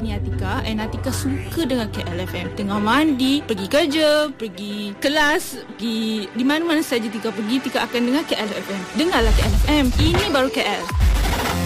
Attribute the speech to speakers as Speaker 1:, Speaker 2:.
Speaker 1: Ini Atika, and Atika suka dengan KLFM. Tengah mandi, pergi kerja, pergi kelas, pergi di mana-mana saja Tika pergi, Tika akan dengar KLFM. Dengarlah KLFM. Ini baru KL.